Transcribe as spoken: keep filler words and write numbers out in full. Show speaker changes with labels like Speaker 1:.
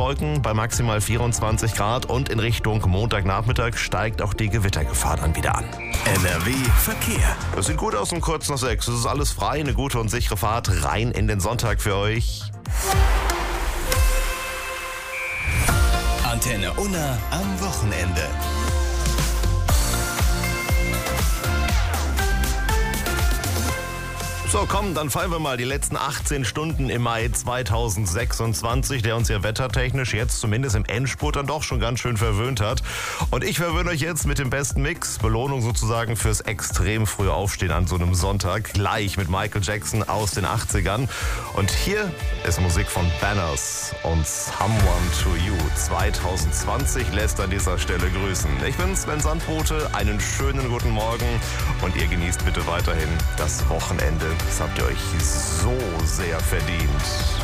Speaker 1: Wolken bei maximal vierundzwanzig Grad und in Richtung Montagnachmittag steigt auch die Gewittergefahr dann wieder an.
Speaker 2: N R W Verkehr.
Speaker 1: Das sieht gut aus um kurz nach sechs. Es ist alles frei, eine gute und sichere Fahrt rein in den Sonntag für euch.
Speaker 2: Antenne Unna am Wochenende.
Speaker 1: So, komm, dann feiern wir mal die letzten achtzehn Stunden im Mai zweitausendsechsundzwanzig, der uns ja wettertechnisch jetzt zumindest im Endspurt dann doch schon ganz schön verwöhnt hat. Und ich verwöhne euch jetzt mit dem besten Mix, Belohnung sozusagen fürs extrem frühe Aufstehen an so einem Sonntag, gleich mit Michael Jackson aus den achtzigern. Und hier ist Musik von Banners und Someone to You. zweitausendzwanzig lässt an dieser Stelle grüßen. Ich bin Sven Sandbote, einen schönen guten Morgen und ihr genießt bitte weiterhin das Wochenende. Das habt ihr euch so sehr verdient.